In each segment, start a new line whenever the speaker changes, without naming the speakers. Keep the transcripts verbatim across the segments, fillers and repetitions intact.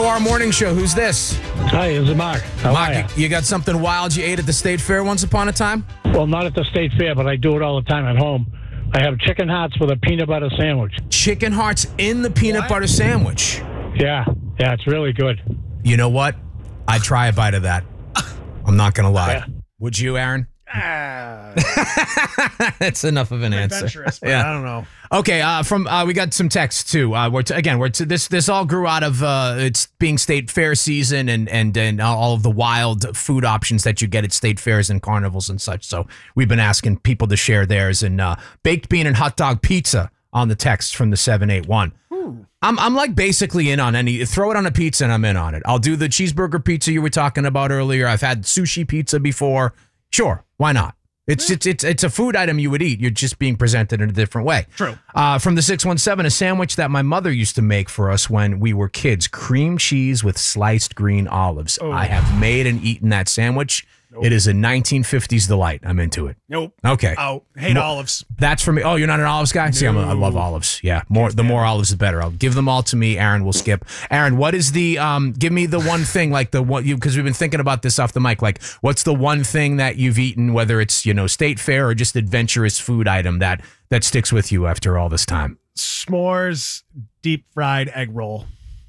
our morning show. Who's this?
Hi, this is Mark. How
Mark,
are ya?
you got something wild you ate at the State Fair once upon a time?
Well, not at the State Fair, but I do it all the time at home. I have chicken hearts with a peanut butter sandwich.
Chicken hearts in the peanut
What?
butter sandwich.
Yeah, yeah, it's really good.
You know what? I'd try a bite of that. I'm not going to lie.
Yeah.
Would you, Aaron?
Ah,
That's enough of an answer.
adventurous, but
Yeah.
I don't know.
Okay, uh, from uh, we got some texts too. Uh, we're t- again, we're t- this this all grew out of uh, it's being State Fair season and and and all of the wild food options that you get at state fairs and carnivals and such. So we've been asking people to share theirs, and uh, baked bean and hot dog pizza on the text from the seven eight one. I'm I'm like basically in on any throw it on a pizza and I'm in on it. I'll do the cheeseburger pizza you were talking about earlier. I've had sushi pizza before. Sure, why not? It's it's it's it's a food item you would eat. You're just being presented in a different way.
True.
Uh, from the six one seven, a sandwich that my mother used to make for us when we were kids: cream cheese with sliced green olives.
Oh.
I have made and eaten that sandwich. It is a nineteen fifties delight. I'm into it.
Nope.
Okay.
Out. Hate
Mo-
olives.
That's for me. Oh, you're not an olives guy? See, I'm a, I love
No.
olives. Yeah, more the more olives, the better. I'll give them all to me. Aaron will skip. Aaron, what is the um? Give me the one thing, like the one you because we've been thinking about this off the mic. Like, what's the one thing that you've eaten, whether it's you know state fair or just adventurous food item that that sticks with you after all this time?
S'mores deep fried egg roll.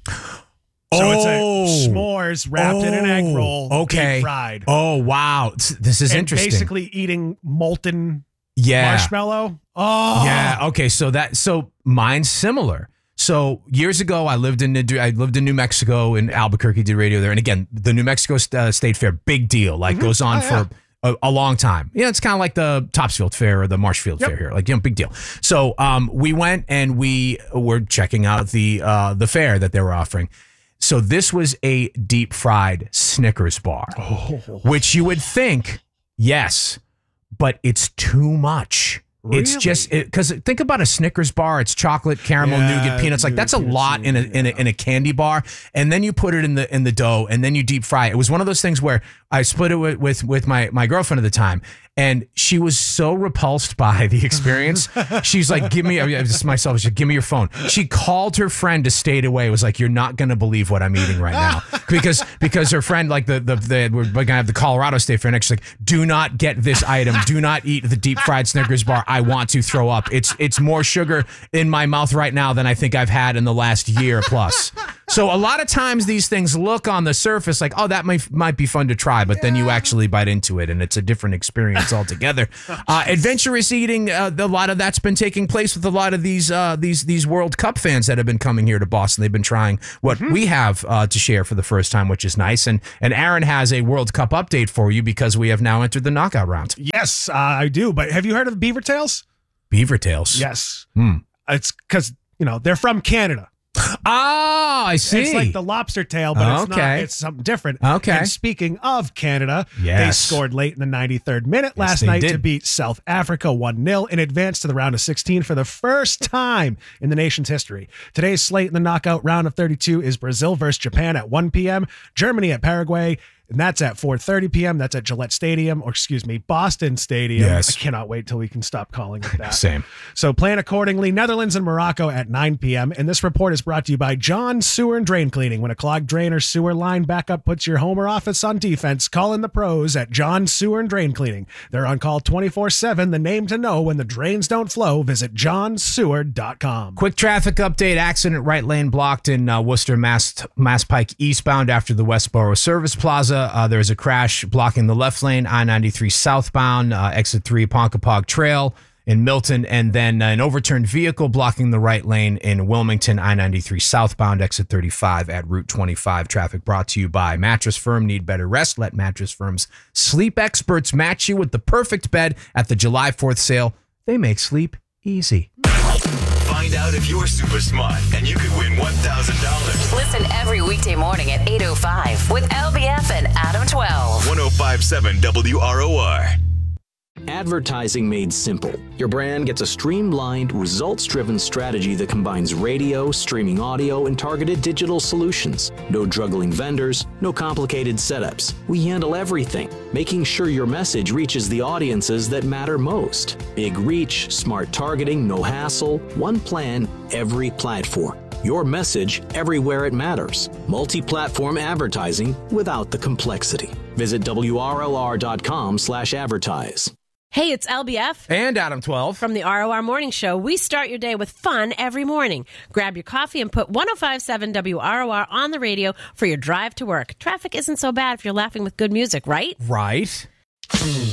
So it's a s'mores wrapped in an egg roll.
Oh, okay.
Deep fried.
Oh wow, this is
and
interesting.
basically eating molten
yeah.
marshmallow. Oh.
Yeah. Okay. So that so mine's similar. So years ago, I lived in I lived in New Mexico in Albuquerque, did radio there, and again, the New Mexico uh, State Fair, big deal, like goes on
Oh, yeah.
for a, a long time. Yeah, it's kind of like the Topsfield Fair or the Marshfield
Yep.
Fair here, like you know, big deal. So um, we went and we were checking out the uh, the fair that they were offering. So this was a deep fried Snickers bar, which you would think, yes, but it's too much. It's
Really?
just because think about a Snickers bar. It's chocolate, caramel,
Yeah,
nougat, peanuts. Like
nougat,
that's a
peanuts,
lot in a in a in a candy bar. And then you put it in the in the dough, and then you deep fry it. It was one of those things where I split it with with, with my my girlfriend at the time, and she was so repulsed by the experience. She's like, "Give me," I just myself. She's like, "Give me your phone." She called her friend to stay away. It was like, "You're not gonna believe what I'm eating right now," because because her friend like the the, the we're gonna have the Colorado State Fair next. She's like, "Do not get this item. Do not eat the deep fried Snickers bar. I want to throw up. It's it's more sugar in my mouth right now than I think I've had in the last year plus." So a lot of times these things look on the surface like, oh, that might might be fun to try, but then you actually bite into it and it's a different experience altogether. Uh, adventurous eating, uh, a lot of that's been taking place with a lot of these uh, these these World Cup fans that have been coming here to Boston. They've been trying what we have uh, to share for the first time, which is nice. And and Aaron has a World Cup update for you because we have now entered the knockout round.
Yes, uh, I do. But have you heard of the beaver tails?
Beaver tails.
Yes.
Hmm.
It's because, you know, they're from Canada.
Oh, I see.
It's like the lobster tail, but it's
Okay.
not. It's something different.
Okay.
And speaking of Canada,
Yes.
they scored late in the ninety-third minute last
they
night
did.
to beat South Africa one nil and advance to the round of sixteen for the first time in the nation's history. Today's slate in the knockout round of thirty-two is Brazil versus Japan at one p.m., Germany at Paraguay, and that's at four thirty p.m. That's at Gillette Stadium, or excuse me, Boston Stadium.
Yes.
I cannot wait till we can stop calling it that.
Same.
So plan accordingly. Netherlands and Morocco at nine p.m. And this report is brought to you by John Sewer and Drain Cleaning. When a clogged drain or sewer line backup puts your home or office on defense, call in the pros at John Sewer and Drain Cleaning. They're on call twenty-four seven. The name to know when the drains don't flow. Visit john sewer dot com.
Quick traffic update. Accident right lane blocked in uh, Worcester, Mass, Mass Pike eastbound after the Westboro Service Plaza. Uh, there's a crash blocking the left lane, I ninety-three southbound, uh, exit three, Ponkapog Trail in Milton, and then uh, an overturned vehicle blocking the right lane in Wilmington, I ninety-three southbound, exit thirty-five at Route twenty-five. Traffic brought to you by Mattress Firm. Need better rest? Let Mattress Firm's sleep experts match you with the perfect bed at the July fourth sale. They make sleep easy.
Find out if you're super smart and you could win one thousand dollars.
Listen every weekday morning at eight oh five with L B F and Adam twelve.
one oh five point seven W R O R.
Advertising made simple. Your brand gets a streamlined, results-driven strategy that combines radio, streaming audio, and targeted digital solutions. No juggling vendors, no complicated setups. We handle everything, making sure your message reaches the audiences that matter most. Big reach, smart targeting, no hassle, one plan, every platform. Your message everywhere it matters. Multi-platform advertising without the complexity. Visit W R L R dot com slash advertise.
Hey, it's L B F.
And Adam twelve.
From the R O R Morning Show, we start your day with fun every morning. Grab your coffee and put one oh five point seven W R O R on the radio for your drive to work. Traffic isn't so bad if you're laughing with good music, right?
Right.